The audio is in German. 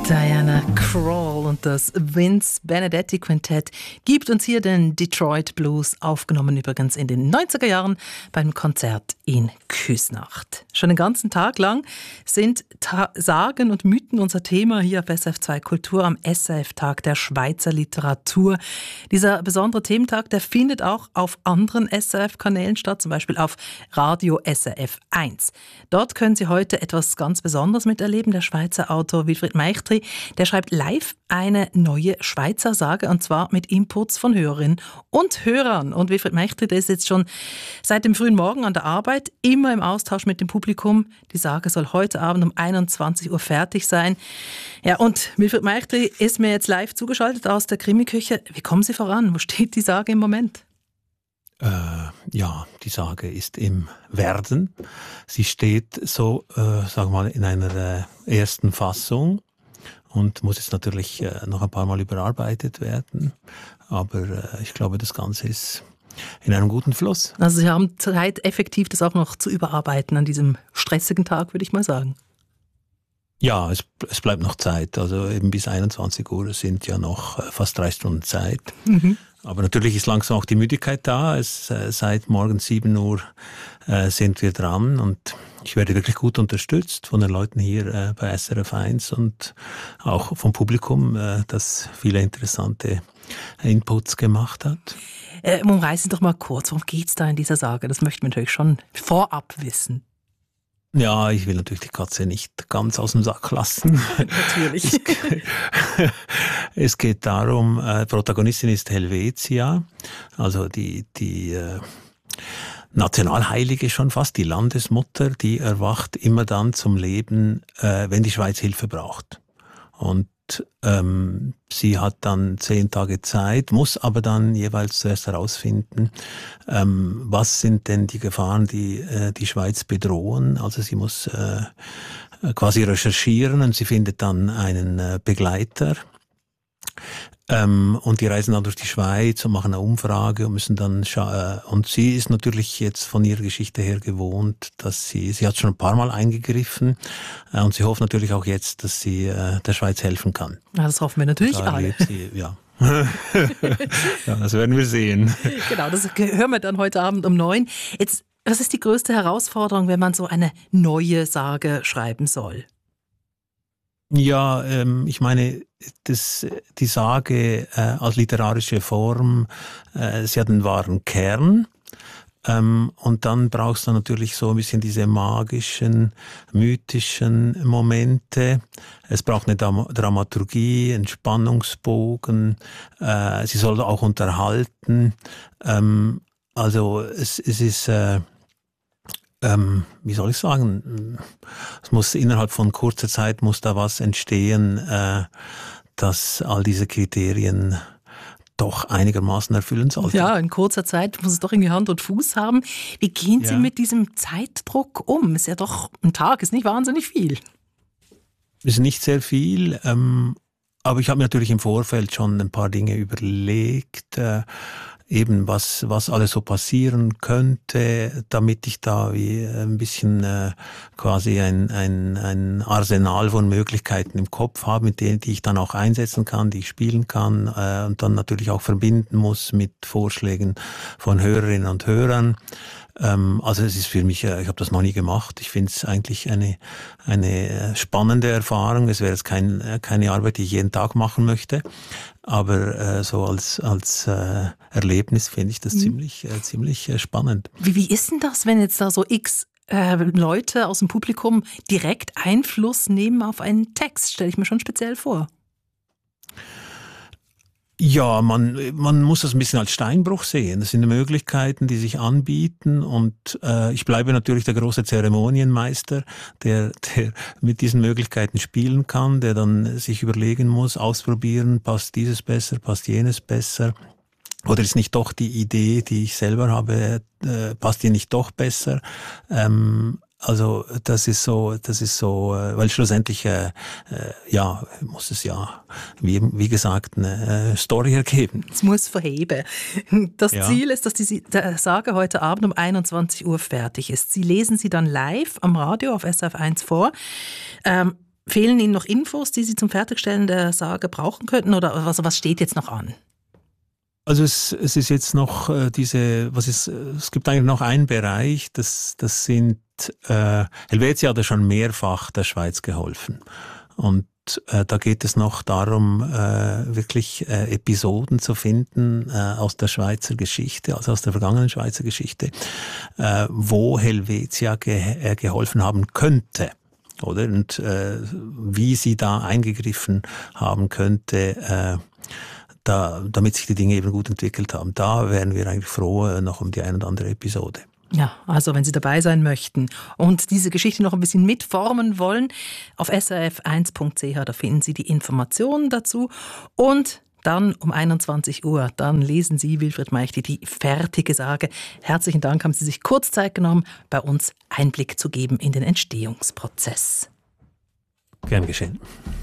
Diana Krall und das Vince Benedetti Quintett gibt uns hier den Detroit Blues, aufgenommen übrigens in den 90er Jahren beim Konzert in Küsnacht. Schon den ganzen Tag lang sind Sagen und Mythen unser Thema hier auf SRF2 Kultur am SRF-Tag der Schweizer Literatur. Dieser besondere Thementag, der findet auch auf anderen SRF-Kanälen statt, zum Beispiel auf Radio SRF 1. Dort können Sie heute etwas ganz Besonderes miterleben. Der Schweizer Autor Wilfried Meichtri, der schreibt live eine neue Schweizer Sage, und zwar mit Inputs von Hörerinnen und Hörern. Und Wilfried Meichtri, der ist jetzt schon seit dem frühen Morgen an der Arbeit, immer im Austausch mit dem Publikum. Die Sage soll heute Abend um 21 Uhr fertig sein. Ja, und Wilfried Meichtri ist mir jetzt live zugeschaltet aus der Krimi-Küche. Wie kommen Sie voran? Wo steht die Sage im Moment? Ja, die Sage ist im Werden. Sie steht so, sagen wir mal, in einer ersten Fassung und muss jetzt natürlich noch ein paar Mal überarbeitet werden. Aber ich glaube, das Ganze ist in einem guten Fluss. Also Sie haben Zeit, effektiv das auch noch zu überarbeiten an diesem stressigen Tag, würde ich mal sagen. Ja, es bleibt noch Zeit. Also eben bis 21 Uhr sind ja noch fast 3 Stunden Zeit. Mhm. Aber natürlich ist langsam auch die Müdigkeit da. Seit morgen 7 Uhr sind wir dran und ich werde wirklich gut unterstützt von den Leuten hier bei SRF 1 und auch vom Publikum, das viele interessante Inputs gemacht hat. Umreißen Sie doch mal kurz, worum geht es da in dieser Sage? Das möchten wir natürlich schon vorab wissen. Ja, ich will natürlich die Katze nicht ganz aus dem Sack lassen. Natürlich. Es geht darum, Protagonistin ist Helvetia, also die Nationalheilige schon fast, die Landesmutter, die erwacht immer dann zum Leben, wenn die Schweiz Hilfe braucht. Und sie hat dann 10 Tage Zeit, muss aber dann jeweils zuerst herausfinden, was sind denn die Gefahren, die die Schweiz bedrohen. Also sie muss quasi recherchieren und sie findet dann einen Begleiter. Und die reisen dann durch die Schweiz und machen eine Umfrage und müssen dann und sie ist natürlich jetzt von ihrer Geschichte her gewohnt, dass sie hat schon ein paar Mal eingegriffen und sie hofft natürlich auch jetzt, dass sie der Schweiz helfen kann. Ja, das hoffen wir natürlich alle. Ja. Ja, das werden wir sehen. Genau, das hören wir dann heute Abend um 9. Jetzt, was ist die größte Herausforderung, wenn man so eine neue Sage schreiben soll? Ja, ich meine, die Sage als literarische Form, sie hat einen wahren Kern. Und dann brauchst du natürlich so ein bisschen diese magischen, mythischen Momente. Es braucht eine Dramaturgie, einen Spannungsbogen. Sie soll auch unterhalten. Also es ist... wie soll ich sagen, es muss innerhalb von kurzer Zeit muss da was entstehen, dass all diese Kriterien doch einigermaßen erfüllen sollten. Ja, in kurzer Zeit muss es doch irgendwie Hand und Fuß haben. Wie gehen Sie mit diesem Zeitdruck um? Ist ja doch, ein Tag ist nicht wahnsinnig viel. Ist nicht sehr viel, aber ich habe mir natürlich im Vorfeld schon ein paar Dinge überlegt, eben was alles so passieren könnte, damit ich da wie ein bisschen quasi ein Arsenal von Möglichkeiten im Kopf habe, mit denen die ich dann auch einsetzen kann, die ich spielen kann und dann natürlich auch verbinden muss mit Vorschlägen von Hörerinnen und Hörern. Also es ist für mich, ich habe das noch nie gemacht. Ich finde es eigentlich eine spannende Erfahrung. Es wäre jetzt keine Arbeit, die ich jeden Tag machen möchte. Aber so als Erlebnis finde ich das ziemlich spannend. Wie ist denn das, wenn jetzt da so x Leute aus dem Publikum direkt Einfluss nehmen auf einen Text? Stelle ich mir schon speziell vor. Ja, man muss das ein bisschen als Steinbruch sehen. Das sind Möglichkeiten, die sich anbieten und ich bleibe natürlich der große Zeremonienmeister, der mit diesen Möglichkeiten spielen kann, der dann sich überlegen muss, ausprobieren, passt dieses besser, passt jenes besser. Oder ist nicht doch die Idee, die ich selber habe, passt die nicht doch besser? Also das ist so, weil schlussendlich muss es ja wie gesagt eine Story ergeben. Es muss verheben. Das Ziel ist, dass die Sage heute Abend um 21 Uhr fertig ist. Sie lesen sie dann live am Radio auf SRF 1 vor. Fehlen Ihnen noch Infos, die Sie zum Fertigstellen der Sage brauchen könnten, oder was steht jetzt noch an? Also es ist jetzt noch es gibt eigentlich noch einen Bereich, das sind, Helvetia hat ja schon mehrfach der Schweiz geholfen. Und da geht es noch darum, wirklich Episoden zu finden aus der Schweizer Geschichte, also aus der vergangenen Schweizer Geschichte, wo Helvetia geholfen haben könnte. Oder? Und wie sie da eingegriffen haben könnte, damit sich die Dinge eben gut entwickelt haben. Da wären wir eigentlich froh noch um die ein oder andere Episode. Ja, also wenn Sie dabei sein möchten und diese Geschichte noch ein bisschen mitformen wollen, auf srf1.ch, da finden Sie die Informationen dazu. Und dann um 21 Uhr, dann lesen Sie, Wilfried Meichti, die fertige Sage. Herzlichen Dank, haben Sie sich kurz Zeit genommen, bei uns Einblick zu geben in den Entstehungsprozess. Gern geschehen.